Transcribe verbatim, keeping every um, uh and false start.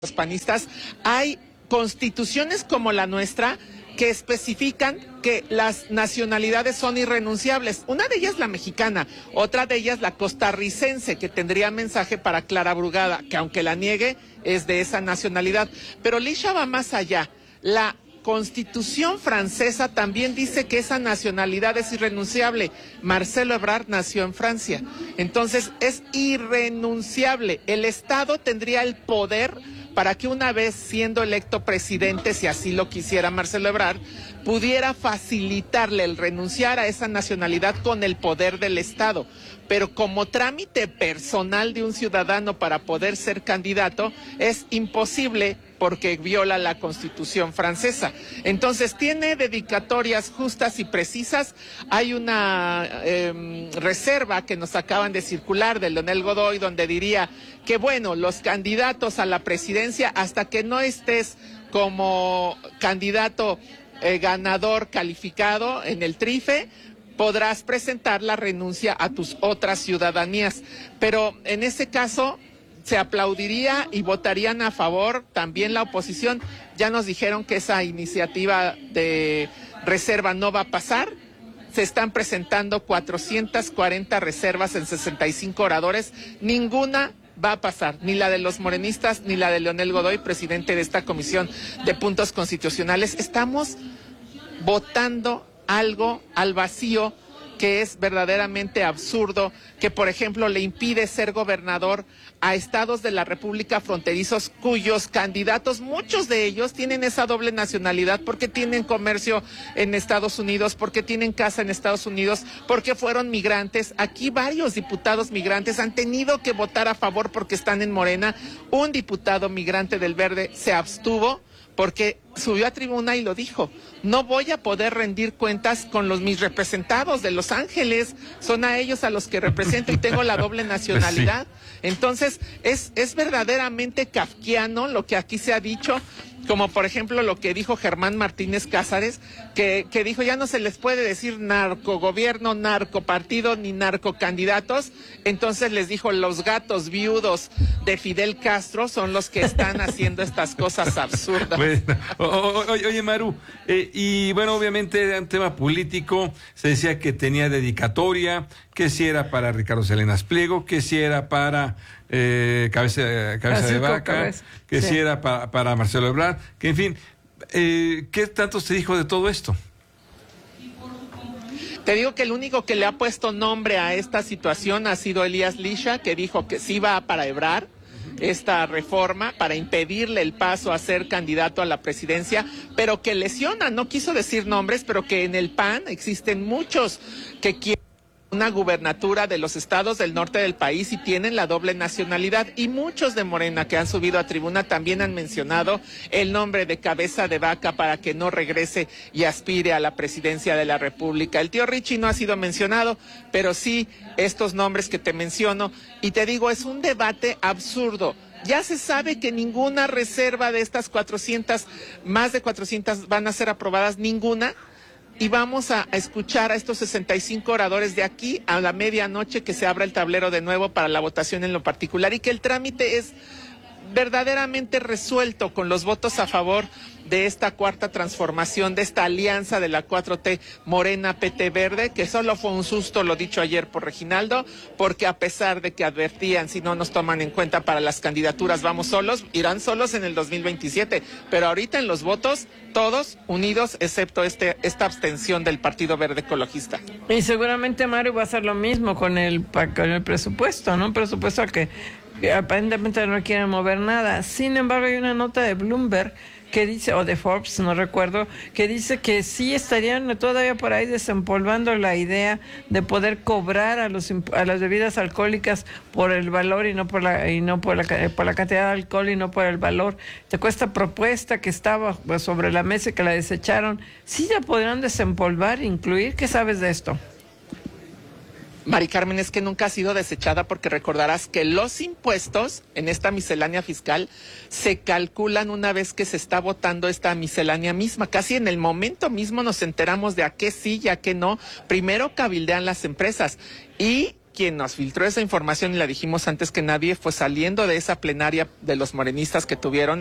los panistas, hay constituciones como la nuestra que especifican que las nacionalidades son irrenunciables. Una de ellas la mexicana, otra de ellas la costarricense, que tendría mensaje para Clara Brugada, que aunque la niegue es de esa nacionalidad. Pero Lisha va más allá. La Constitución francesa también dice que esa nacionalidad es irrenunciable. Marcelo Ebrard nació en Francia, entonces es irrenunciable. El Estado tendría el poder para que una vez siendo electo presidente, si así lo quisiera Marcelo Ebrard, pudiera facilitarle el renunciar a esa nacionalidad con el poder del Estado. Pero como trámite personal de un ciudadano para poder ser candidato, es imposible porque viola la Constitución francesa. Entonces, tiene dedicatorias justas y precisas. Hay una eh, reserva que nos acaban de circular de Leonel Godoy, donde diría que, bueno, los candidatos a la presidencia, hasta que no estés como candidato eh, ganador calificado en el trife, podrás presentar la renuncia a tus otras ciudadanías. Pero en ese caso se aplaudiría y votarían a favor también la oposición. Ya nos dijeron que esa iniciativa de reserva no va a pasar. Se están presentando cuatrocientas cuarenta reservas en sesenta y cinco oradores. Ninguna va a pasar, ni la de los morenistas, ni la de Leonel Godoy, presidente de esta Comisión de Puntos Constitucionales. Estamos votando algo al vacío que es verdaderamente absurdo, que por ejemplo le impide ser gobernador a estados de la República fronterizos cuyos candidatos, muchos de ellos tienen esa doble nacionalidad porque tienen comercio en Estados Unidos, porque tienen casa en Estados Unidos, porque fueron migrantes. Aquí varios diputados migrantes han tenido que votar a favor porque están en Morena. Un diputado migrante del Verde se abstuvo porque subió a tribuna y lo dijo: no voy a poder rendir cuentas con los mis representados de Los Ángeles, son a ellos a los que represento y tengo la doble nacionalidad. Sí. Entonces, es, es verdaderamente kafkiano lo que aquí se ha dicho, como por ejemplo lo que dijo Germán Martínez Cázares, que, que dijo ya no se les puede decir narcogobierno, narcopartido ni narcocandidatos. Entonces les dijo: los gatos viudos de Fidel Castro son los que están haciendo estas cosas absurdas. Bueno, o, o, oye Maru, eh, y bueno, obviamente era un tema político, se decía que tenía dedicatoria, que si era para Ricardo Salinas Pliego, que si era para eh, Cabeza, cabeza de Vaca, cabeza. que sí. si era para, para Marcelo Ebrard, que en fin, eh, ¿qué tanto se dijo de todo esto? Te digo que el único que le ha puesto nombre a esta situación ha sido Elías Lisha, que dijo que sí va para Ebrard esta reforma para impedirle el paso a ser candidato a la presidencia, pero que lesiona, no quiso decir nombres, pero que en el P A N existen muchos que quieren una gubernatura de los estados del norte del país y tienen la doble nacionalidad, y muchos de Morena que han subido a tribuna también han mencionado el nombre de Cabeza de Vaca para que no regrese y aspire a la presidencia de la República. El tío Richie no ha sido mencionado, pero sí estos nombres que te menciono, y te digo, es un debate absurdo. Ya se sabe que ninguna reserva de estas cuatrocientas, más de cuatrocientas van a ser aprobadas, ninguna. Y vamos a escuchar a estos sesenta y cinco oradores de aquí a la medianoche, que se abra el tablero de nuevo para la votación en lo particular, y que el trámite es verdaderamente resuelto con los votos a favor de esta cuarta transformación, de esta alianza de la cuatro T Morena P T Verde, que solo fue un susto, lo dicho ayer por Reginaldo, porque a pesar de que advertían, si no nos toman en cuenta para las candidaturas, vamos solos, irán solos en el dos mil veintisiete, pero ahorita en los votos, todos unidos, excepto este esta abstención del Partido Verde Ecologista. Y seguramente Mario va a hacer lo mismo con el, con el presupuesto, ¿no? Un presupuesto que aparentemente no quieren mover nada. Sin embargo, hay una nota de Bloomberg que dice, o de Forbes, no recuerdo, que dice que sí estarían todavía por ahí desempolvando la idea de poder cobrar a los a las bebidas alcohólicas por el valor y no por la y no por la por la cantidad de alcohol y no por el valor. Te cuesta propuesta que estaba pues, sobre la mesa y que la desecharon, sí la podrán desempolvar, incluir. ¿Qué sabes de esto? Mari Carmen, es que nunca ha sido desechada, porque recordarás que los impuestos en esta miscelánea fiscal se calculan una vez que se está votando esta miscelánea misma. Casi en el momento mismo nos enteramos de a qué sí y a qué no. Primero cabildean las empresas y quien nos filtró esa información, y la dijimos antes que nadie, fue saliendo de esa plenaria de los morenistas que tuvieron